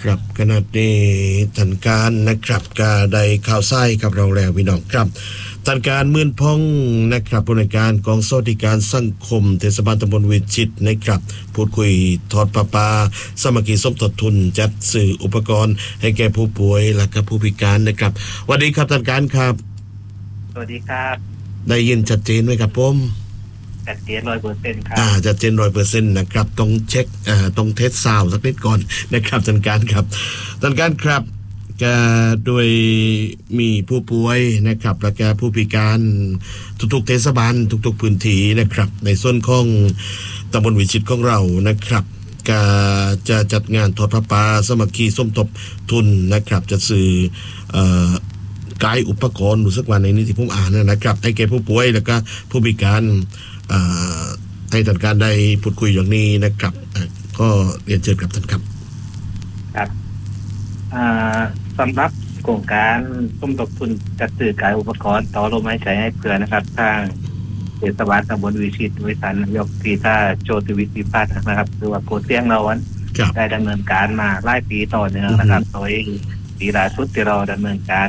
ครับขณะนี้ท่านการนะครับก็ได้ข่าวไส้กับเราแล้วพี่น้องครับท่านการมื่นพองนะครับผู้ในวยการกองสวัสดิการสังคมเทศบาลตำบลวิจิตรนะครับพูดคุยทอดประปาสามัคคีสมทบทุนจัดซื้ออุปกรณ์ให้แก่ผู้ป่วยและก็ผู้พิการนะครับสวัสดีครับท่านการครับสวัสดีครับได้ยินชัดเจนไหมครับผมชัดเจน 100% ครับชัดเจน 100% นะครับต้องเช็คต้องเทสซาวด์สักนิดก่อนนะครับท่านการครับท่านการครับก็โดยมีผู้ป่วยนะครับและก็ผู้พิการทุกๆเทศบาลทุกๆพื้นที่นะครับในส่วนของตำบลวิจิตรของเรานะครับก็จะจัดงานทอดผ้าป่าสามัคคีสมทบทุนนะครับจะซื้อกายอุปกรณ์รู้สึกว่าในนี้ที่ผมอ่านนะครับให้แก่ผู้ป่วยแล้วก็ผู้พิการให้ท่านการได้พูดคุยอย่างนี้นะครับก็เรียนเชิญกับท่านครับครับสำหรับโครงการสมทบทุนจัดซื้อกายอุปกรณ์ต่อลมหายใจให้เพื่อนะครับทางเทศบาลตำบลวิชิตวิสันนายกทีท่าโจติวิทย์พิพัฒน์นะครับหรือว่าโกเตียงเราได้ดำเนินการมาหลายปีต่อเนื่องนะครับโดยปีล่าสุดที่เราดำเนินการ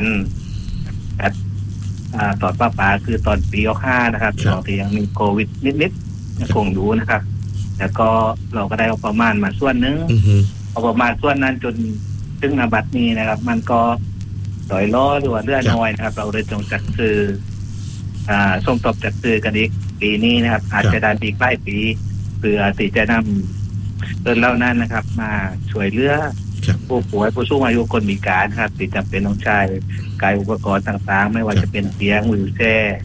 ตอนป้าป่าคือตอนปี65นะครับตอนที่ยังมีโควิดนิดๆคงอยู่นะครับแล้วก็เราก็ได้เอาประมาณมาส่วนนึงเอาประมาณส่วนนั้นจนถึงณบัดนี้นะครับมันก็ต่อยล้อหรือว่าเลื่อนน้อยนะครับเราเลยจงจัดซื้อส่งตบจัดซื้อกันอีกปีนี้นะครับอาจจะได้อีกหลายปีเพื่อที่จะนำเงินเหล่านั้นนะครับมาช่วยเหลือผู้ป่วยผู้สูงอายุคนพิการครับที่จำเป็นต้องใช้กายอุปกรณ์ต่างๆไม่ว่าจะเป็นเตียงวีลแชร์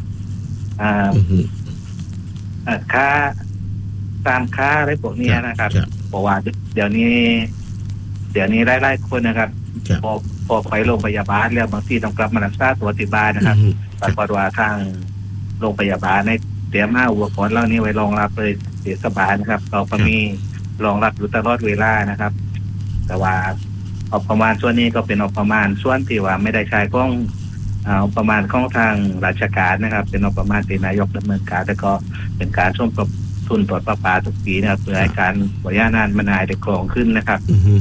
ค่าตามค่าอะไรพวกนี้นะครับเพราะว่าเดี๋ยวนี้หลายๆคนนะครับพอไปโรงพยาบาลแล้วบางทีต้องกลับมารักษาตัวที่บ้านนะครับปรากฏว่าทางโรงพยาบาลในเตรียมอุปกรณ์เหล่านี้ไว้รองรับเลยเทศบาลนะครับเราก็มีรองรับอยู่ตลอดเวลานะครับแต่ว่าออกประมาณส่วนนี้ก็เป็นออกประมาณส่วนที่ว่าไม่ได้ใช้ของประมาณของทางราชการนะครับเป็นออกประมาณที่นายกดำเนินการแล้วก็เป็นการสมทบทุนตรวจประปาทุกปีนะครับเพื่อให้การบริหารงานมันนายได้คล่องขึ้นนะครับ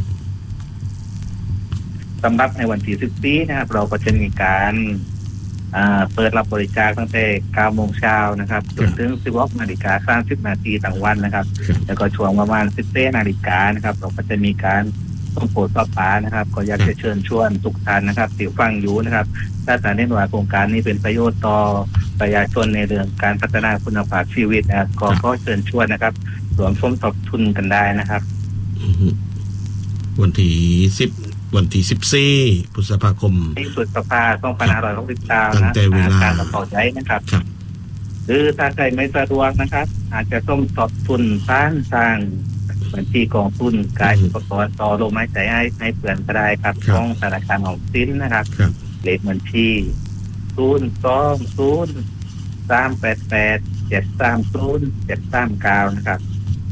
สำหรับในวันที่10ปีนะครับเราก็จะมีการเปิดรับบริจาคตั้งแต่9 โมงเช้านะครับจนถึง 16 นาฬิกา 30 นาทีต่างวันนะครับแล้วก็ช่วงประมาณ 14 นาฬิกานะครับเราก็จะมีการส่งโปรดประปานะครับก็อยากจะเชิญชวนทุกท่านนะครับที่ฟังอยู่นะครับถ้าท่านเห็นว่าโครงการนี้เป็นประโยชน์ต่อประชาชนในเรื่องการพัฒนาคุณภาพชีวิตนะครับก็เชิญชวนนะครับรวมสมทบทุนกันได้นะครับวันที่14 พฤษภาคมพฤษภาคม 2563 ตั้งแต่เวลาการต่อใจนะครับหรือถ้าใครไม่สะดวกนะครับอาจจะสมทบทุนสร้างบัญชีกองทุนกายอุปกรณ์ต่อลมหายใจให้เพื่อนก็ได้ครับของธนาคารออมสินนะครับเลขบัญชี02038873079นะครับ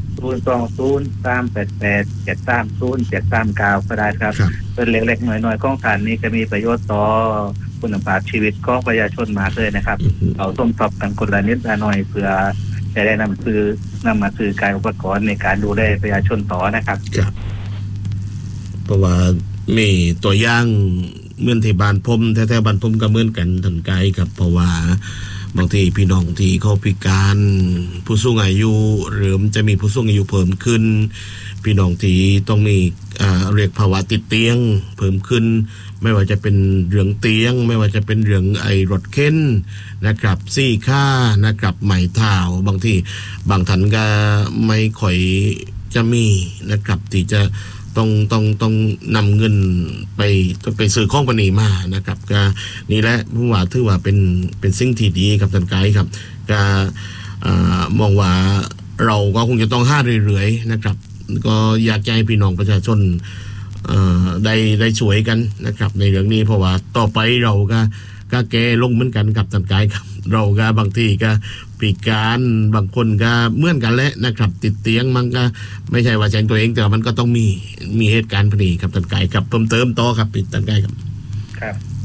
02038873079ก็ได้ครับเป็นเล็กๆน้อยๆของท่านนี้จะมีประโยชน์ต่อคุณภาพชีวิตของประชาชนมากเลยนะครับเราสมทบกันคนละนิดละหน่อยเพื่อจะได้นำมาซื้อกายอุปกรณ์ในการดูแลประชาชนต่อนะครับเพราะว่ามีตัวอย่างเหมือนที่บ้านผมแท้ๆบ้านผมก็เหมือนกันทันไกลครับเพราะว่าบางทีพี่น้องที่เขาพิการผู้สูงอายุหรือจะมีผู้สูงอายุเพิ่มขึ้นพี่น้องที่ต้องมีเรียกภาวะติดเตียงเพิ่มขึ้นไม่ว่าจะเป็นเรื่องเตียงไม่ว่าจะเป็นเรื่องรถเข็นนะครับซี่ค่านะครับไหมเท้าบางทีบางท่านก็ไม่ค่อยจะมีนะครับที่จะต้องนำเงินไปซื้อของปนีมานะครับก็นี่แหละผู้ว่าถือว่าเป็นสิ่งที่ดีครับท่านไกด์ครับก็มองว่าเราก็คงจะต้องห้าเรื่อยๆนะครับก็อยากให้พี่น้องประชาชนได้ช่วยกันนะครับในเรื่องนี้เพราะว่าต่อไปเราก็แก้ลงเหมือนกันกับท่านไกด์ครับเราก็บางทีก็พิการบางคนก็เหมือนกันแหละนะครับติดเตียงมันก็ไม่ใช่ว่าแจ้งตัวเองแต่มันก็ต้องมีเหตุการณ์พอดีครับท่านไกด์ครับเพิ่มเติมต่อครับท่านไกด์ครับ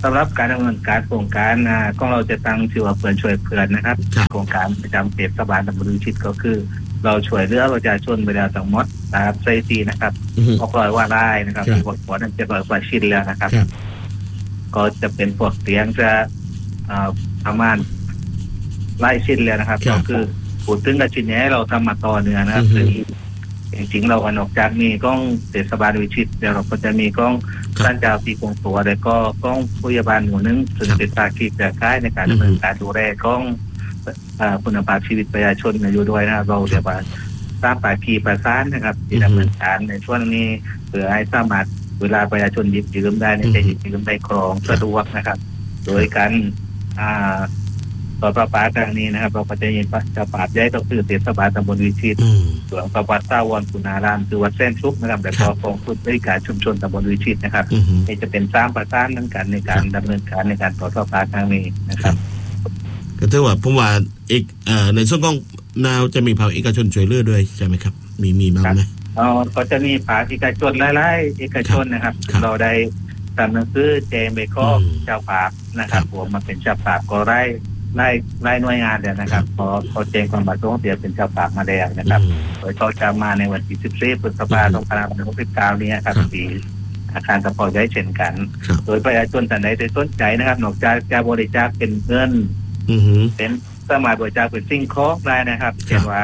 สำหรับการดำเนินการโครงการของเราจะตั้งชื่อว่าเพื่อนช่วยเพื่อนนะครับโครงการประจำเทศบาลตำบลวิชิตก็คือเราช่วยเหลือประชาชนไปแล้วทั้งหมดนะครับไซซีนะครับ600 ว่าไร่นะครับมีบทบาท700 กว่าชิ้นแล้วนะครับก็จะเป็นพวกเตียงจะประมาณไร่ชิ้นแล้วนะครับก็คือพูดถึงกับชิ้นนี้เราทำมาต่อเนื่องนะครับซึ่งจริงๆเรานอกจากมีกล้องเทศบาลวิชิตเดี๋ยวเราก็จะมีกล้องท่านเจ้าที่คงตัวแล้วก็กล้องผู้ใหญ่บ้านหมู่นึงซึ่งเป็นภาคีเครือข่ายในการดำเนินการดูแลกล้องคุณภาพชีวิตประชาชนอยู่ด้วยนะเราเรียกว่าสร้างภาคีประสานนะครับที่ดำเนินการในช่วงนี้เพื่อให้สามารถเวลาประชาชนหยิบยืมได้จะหยิบยืมได้ครองสะดวกนะครับโดยการต่อประปาทางนี้นะครับเราก็จะยินจะปราบย้ายต้องคือเทศบาลตำบลวิชิตส่วนประวัติศาสตร์วันคุณารามคือวัดแสนชุกนะครับแต่ก็กองทุนบริการชุมชนตำบลวิชิตนะครับนี่จะเป็น3ประการนั่นกันในการดำเนินการในการต่อประปาทางนี้นะครับก็ถือว่าผมว่าอีกในส่วนของนาวจะมีภาคเอกชนช่วยเหลือด้วยใช่ไหมครับมีบ้างไหมก็จะมีภาคเอกชนหลายๆเอกชนนะครับเราได้ทำหนังสือแจ้งไปข้อเจ้าป่านะครับผมมาเป็นเจ้าป่าก็ไล่หน่วยงานเนี่ยนะครับพอแจ้งความประสงค์เดี๋ยวเป็นเจ้าป่ามาแล้วนะครับโดยเขาจะมาในวันที่14 พฤษภาคม 2569นี้ครับที่อาคารสปอร์ตย้ายเช่นกันโดยประชาชนท่านใดที่สนใจนะครับนอกจากจะบริจาคเป็นเงินเป็นสามารถบริจาคเป็นสิ่งของได้นะครับเช่นว่า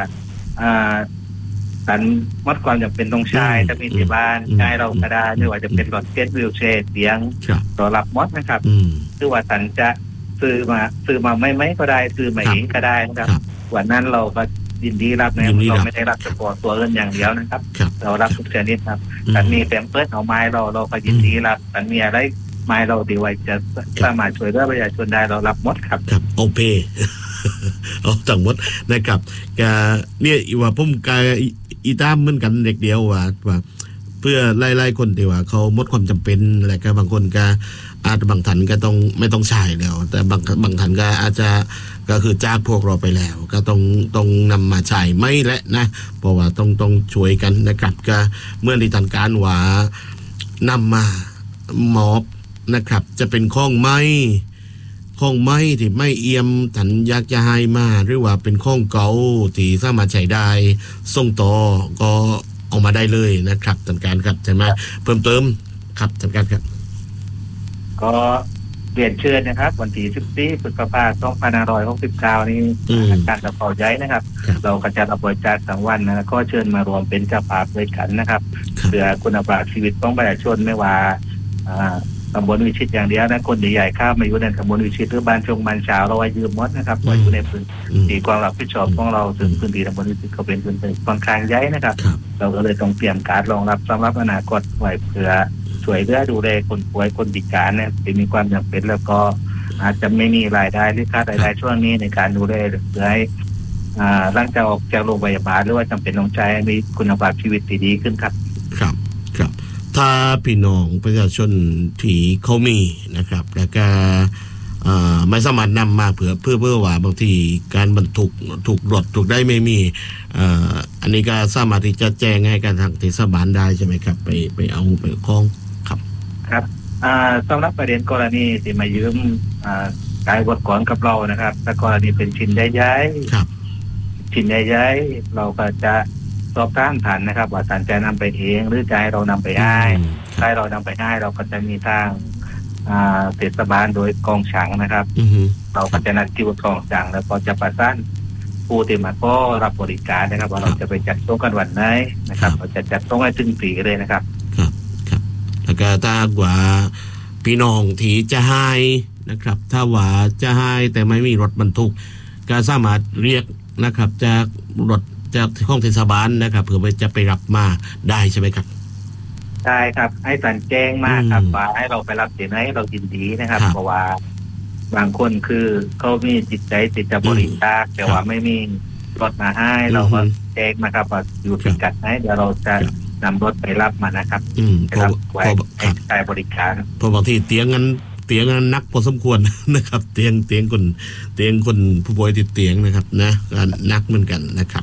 การมัดความจำเป็นต้องใช้ถ้ามีที่บ้านใช้เราก็ได้ไม่ว่าจะเป็นรถเก็ตวิวแชร์เตียงรอรับมดนะครับคือว่าท่านจะซื้อมาไม่ก็ได้ซื้อมาเองก็ได้นะครับวันนั้นเราก็ยินดีรับนะเราไม่ได้รับเฉพาะตัวเงินอย่างเดียวนะครับเรารับทุกชนิดครับแต่มีแปมเปิดเอาไม้เราก็ยินดีรับแต่มีอะไรไม้เราดีไว้จะสามารถช่วยเหลือประชาชนได้เรารับหมดครับโอเคเอาจังหมดนะครับเนี่ยว่าผมกายอีตามเหมือนกันเด็กเดียวว่าเพื่อไล่คนที่ว่าเขาหมดความจำเป็นอะไรก็บางคนก็อาจบางท่านก็ต้องไม่ต้องใช้แล้วแต่บางท่านก็อาจจะก็คือจ้างพวกเราไปแล้วก็ต้องนำมาใช้ไม่และนะเพราะว่าต้องช่วยกันนะครับก็เมื่อในทางการว่านำมามอบนะครับจะเป็นข้องไม้ที่ไม่เอี่ยมถันอยากจะให้มาหรือว่าเป็นข้องเก่าที่สามารถใช้ได้ส่งต่อก็ออกมาได้เลยนะครับจัดการครับใช่ไหมเพิ่มเติมครับจัดการครับก็เปลี่ยนเชิญนะครับวันที่14 พฤษภาคม 2569นี้การสปอร์ตย้ายนะครับเราก็จะบริจาคทั้งวันนะก็เชิญมารวมเป็นเจ้าภาพด้วยกันนะครับเพื่อคุณภาพชีวิตของประชาชนไม่ว่าตำบลวิชิตอย่างเดียวนะคนใหญ่ๆข้ามมาอยู่ในตำบลวิชิตหรือบ้านชงบ้านชาวเราไว้ยืมมดนะครับไว้อยู่ในพื้นที่ความรับผิดชอบของเราถึงพื้นที่ตำบลวิชิตเขาเป็นพื้นที่ค่อนข้างใหญ่นะครับเราก็เลยต้องเตรียมการรองรับสำหรับอนาคตไว้เพื่อช่วยเหลือดูแลคนป่วยคนพิการเนี่ยที่มีความจำเป็นแล้วก็อาจจะไม่มีรายได้หรือค่ารายได้ช่วงนี้ในการดูแลเพื่อให้หลังจากออกจากโรงพยาบาลหรือว่าจำเป็นต้องใช้มีคุณภาพชีวิตที่ดีขึ้นครับครับถ้าพี่น้องประชาชนที่เขามีนะครับแล้วก็ไม่สามารถนำมาเพื่อว่าบางทีการบรรทุกถูกรถถูกได้ไม่มีอันนี้ก็สามารถที่จะแจ้งให้การทางเทศบาลได้ใช่ไหมครับไปเอาไปคล้องครับสำหรับประเด็นกรณีที่มายืมกายวัดก่อนกับเรานะครับแต่กรณีเป็นชิ้นย้ายชิ้นย้ายเราก็จะสอบถามฐานนะครับว่าฐานจะนำไปเองหรือจะให้เรานำไปให้เรานำไปให้เราก็จะมีทางเทศบาลโดยกองฉางนะครับเราก็จะนัดคิวกองฉางแล้วก็จะประสานผู้ที่มาก็รับบริการนะครับว่าเราจะไปจัดส่งกันวันไหนนะครับเราจะจัดส่งให้ถึงปีเลยนะครับแล้วก็ถ้าว่าพี่น้องที่จะให้นะครับถ้าว่าจะให้แต่ไม่มีรถบรรทุกก็สามารถเรียกนะครับจากรถจากห้องเทศบาลนะครับเพื่อจะไปรับมาได้ใช่ไหมครับใช่ครับให้สัญแจ้งมากครับว่าให้เราไปรับที่ไหนเรายินดีนะครับเพราะว่าบางคนคือเขามีจิตใจติดจะบริจาคแต่ว่าไม่มีรถมาให้เราก็แจ้งนะครับว่าอยู่พิกัดไหนเดี๋ยวเราจะนำรถไปรับมานะครับไปรับไว้ให้ใช้บริการเพราะบางทีเตียงนั้นนักพอสมควรนะครับเตียงคนผู้ป่วยติดเตียงนะครับนะนักเหมือนกันนะครับ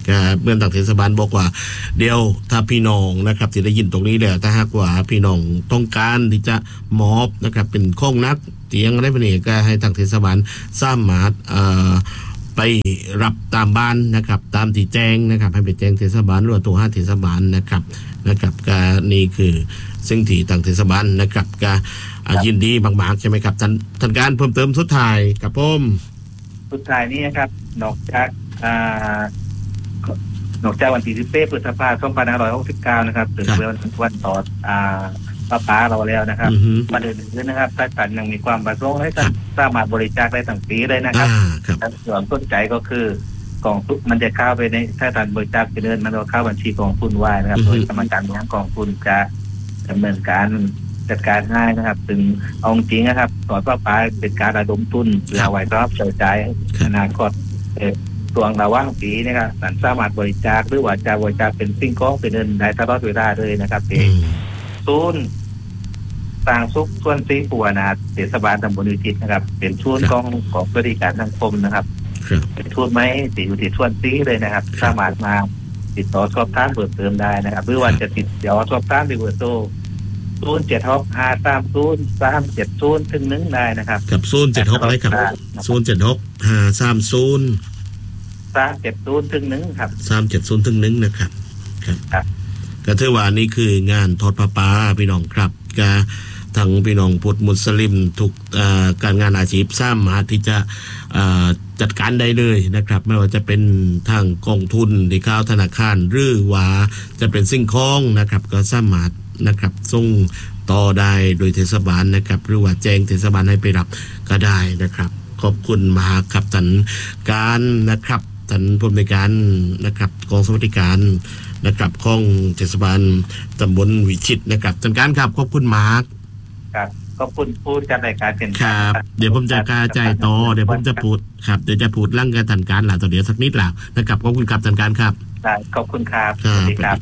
เมื่อทางเทศบาลบอกว่าเดี๋ยวถ้าพี่น้องนะครับที่ได้ยินตรงนี้แล้วถ้าหากว่าพี่น้องต้องการที่จะมอบนะครับเป็นข้องนักเตียงอะไรแบบนี้ก็ให้ทางเทศบาลสามารถไปรับตามบ้านนะครับตามที่แจ้งนะครับให้ไปแจ้งเทศบาลหรือว่าตัวห้าเทศบาลนะครับก็นี่คือสิ่งที่ทางเทศบาลนะครับก็ยินดีมากๆใช่ไหมครับท่านการเพิ่มเติมสุดท้ายครับผมสุดท้ายนี้นะครับนอกจากวันที่10พฤษภาคม2569นะครับถึงวันต่อป้าเราแล้วนะครับมาเดินนะครับถ้าท่านยังมีความประสงค์ให้ท่านสามารถบริจาคได้ตั้งปีเลยนะครับส่วนต้นใจก็คือกองทุนมันจะเข้าไปในถ้าท่านบริจาคไปเดินมันจะเข้าบัญชีกองทุนไว้นะครับโดยกรรมการบริหารกองทุนจะดำเนินการจัดการให้นะครับถึงเอาจริงนะครับต่อป้าเป็นการระดมทุนเพื่อไว้รับใช้จ่ายอนาคตส่วนระหว่างปีนะครับท่านสามารถบริจาคหรือว่าจะบริจาคเป็นสิ่งของเป็นเงินได้ตลอดเวลาเลยนะครับศูนย์สร้างสุขส่วนสีปัวนาเทศบาลตำบลวิจิตรนะครับเป็นชุดของบริการสังคมนะครับเป็นชุดไหมติดอยู่ที่ส่วนสีเลยนะครับสามารถมาติดต่อสอบถามเพิ่มเติมได้นะครับหรือว่าจะติดต่อสอบถามที่เบอร์โทร076-530-370ถึง1ได้นะครับกับ076อะไรครับ076-530-370 ถึง1ครับ 370ถึง1นะครับครับก็ถือว่านี่คืองานทอดผ้าป่าพี่น้องครับก็ทั้งพี่น้องพุทธมุสลิมทุกการงานอาชีพสามารถที่จะจัดการได้เลยนะครับไม่ว่าจะเป็นทางกองทุนที่เข้าธนาคารหรือว่าจะเป็นสิ่งของนะครับก็สามารถนะครับส่งต่อได้โดยเทศบาลนะครับหรือว่าแจ้งเทศบาลให้ไปรับก็ได้นะครับขอบคุณมากครับท่านการนะครับท่านผู้อำนวยการนะครับกองสวัสดิการนะครับของเทศบาลตำบลวิชิตนะครับท่านการครับขอบคุณมากครับขอบคุณผู้จัดรายการเป็นครับเดี๋ยวผมจะกระจายต่อเดี๋ยวผมจะพูดครับเดี๋ยวจะพูดร่างกันท่านการหลังต่อเดี๋ยวสักนิดแล้วนะครับขอบคุณครับท่านการครับขอบคุณครับสวัสดีครับ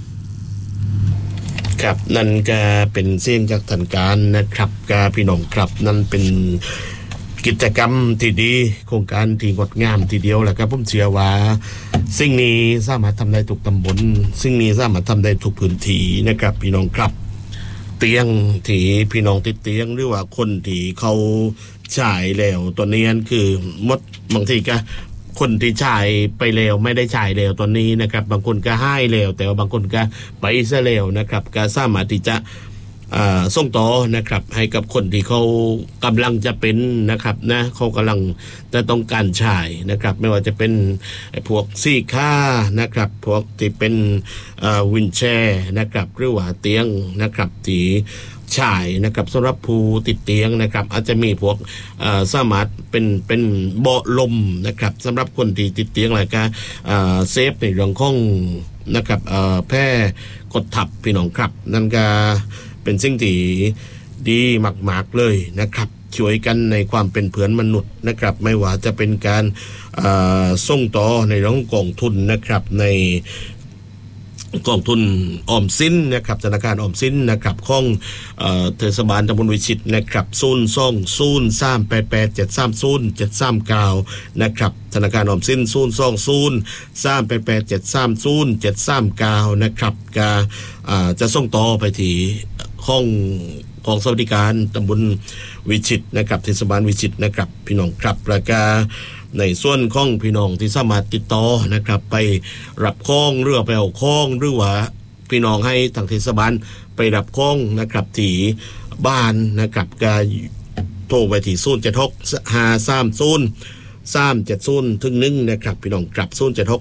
ครับนั่นก็เป็นเสียงจากท่านการนะครับก็พี่น้องครับนั่นเป็นกิจกรรมที่ดีโครงการที่งดงามทีเดียวแหละครับผมเชื่อว่าสิ่งนี้สามารถทำได้ทุกตำบลสิ่งนี้สามารถทำได้ทุกพื้นที่นะครับพี่น้องครับเตียงที่พี่น้องติดเตียงหรือว่าคนที่เขาจ่ายแล้วตัวนี้คือมดบางทีก็คนที่จ่ายไปแล้วไม่ได้จ่ายแล้วตอนนี้นะครับบางคนก็ให้แล้วแต่ว่าบางคนก็ไปซะแล้วนะครับก็สามารถที่จะส่งต่อนะครับให้กับคนที่เขากำลังจะเป็นนะครับนะเขากำลังจะต้องการใช้นะครับไม่ว่าจะเป็นพวกซี่ค่านะครับพวกที่เป็นวินแชร์นะครับหรือว่าเตียงนะครับที่ใช้นะครับสำหรับผู้ติดเตียงนะครับอาจจะมีพวกสามารถเป็นเบาะลมนะครับสำหรับคนที่ติดเตียงอะไรก็เซฟในเรื่องของนะครับแพร่กดทับพี่น้องครับนั่นก็เป็นสิ่งที่ดีมากๆเลยนะครับช่วยกันในความเป็นเพื่อนมนุษย์นะครับไม่ว่าจะเป็นการส่งต่อในเรื่องกองทุนนะครับในกองทุนออมสินนะครับธนาคารออมสินนะครับของเทศบาลตำบลวิชิตนะครับ020388730 นะครับธนาคารออมสิน020388730 นะครับจะส่งต่อไปที่ห้องของสวัสดิการตำบลวิชิตนะครับเทศบาลวิชิตนะครับพี่น้องครับแล้วก็ในส่วนของพี่น้องที่สามารถติดต่อนะครับไปรับข้องหรือไปเอาข้องหรือว่าพี่น้องให้ทางเทศบาลไปรับข้องนะครับที่บ้านนะครับก็โทรไปที่076-530-370ถึง1นะครับพี่น้องครับ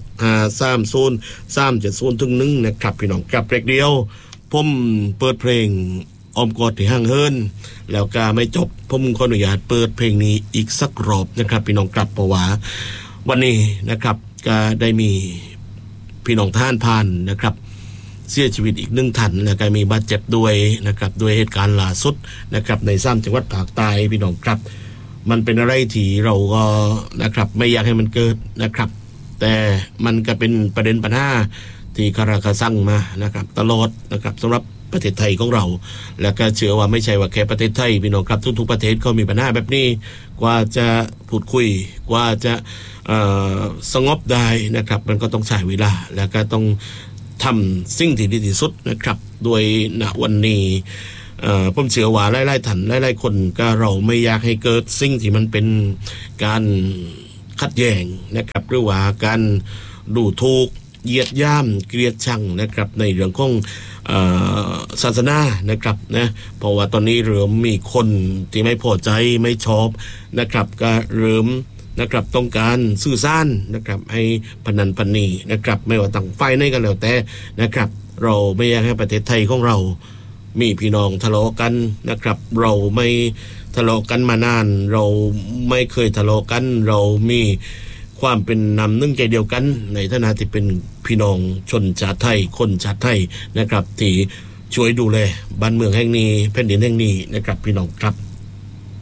076-530-370ถึง1นะครับพี่น้องครับเล็กเดียวผมเปิดเพลงออมกอดที่ห่างเฮินแล้วก็ไม่จบผมขออนุญาตเปิดเพลงนี้อีกสักรอบนะครับพี่น้องกลับเพราะว่าวันนี้นะครับก็ได้มีพี่น้องท่านผ่านนะครับเสียชีวิตอีก1ท่านแล้วก็มีบาดเจ็บด้วยนะครับด้วยเหตุการณ์ล่าสุดนะครับใน3จังหวัดภาคใต้พี่น้องครับมันเป็นอะไรที่เราก็นะครับไม่อยากให้มันเกิดนะครับแต่มันก็เป็นประเด็นปัญหาที่คาราคาซังมานะครับตลอดนะครับสำหรับประเทศไทยของเราและก็เชื่อว่าไม่ใช่ว่าแค่ประเทศไทยพี่น้องครับทุกๆประเทศเขามีปัญหาแบบนี้กว่าจะพูดคุยกว่าจะสงบได้นะครับมันก็ต้องใช้เวลาแล้วก็ต้องทำสิ่งที่ดีที่สุดนะครับโดยณวันนี้ผมเชื่อว่าหลายๆท่านหลายๆคนก็เราไม่อยากให้เกิดสิ่งที่มันเป็นการขัดแย้งนะครับหรือว่าการดูถูกเหยียดย่ำเกลียดชังนะครับในเรื่องของศาสนานะครับนะเพราะว่าตอนนี้เริ่มมีคนที่ไม่พอใจไม่ชอบนะครับก็เริ่มนะครับต้องการสื่อสารนะครับให้พนันพนีนะครับไม่ว่าต่างฝ่ายไหนก็แล้วแต่นะครับเราไม่อยากให้ประเทศไทยของเรามีพี่น้องทะเลาะกันนะครับเราไม่ทะเลาะกันมานานเราไม่เคยทะเลาะกันเรามีความเป็นนำนึ่งใจเดียวกันในฐานะที่เป็นพี่น้องชนชาติไทยคนชาติไทยนะครับที่ช่วยดูแลบ้านเมืองแห่งนี้แผ่นดินแห่งนี้นะครับพี่น้องครับ